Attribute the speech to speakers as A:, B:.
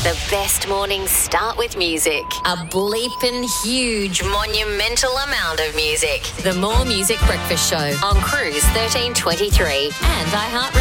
A: The best mornings start with music. A bleeping huge, monumental amount of music. The More Music Breakfast Show on Cruise 1323 and iHeartRadio.